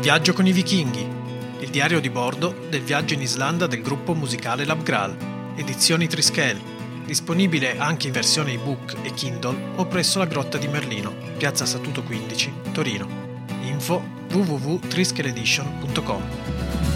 viaggio con i vichinghi, il diario di bordo del viaggio in Islanda del gruppo musicale Labgral, edizioni Trischel, disponibile anche in versione ebook e Kindle o presso la Grotta di Merlino, piazza Statuto 15, Torino. Info www.trischeledition.com.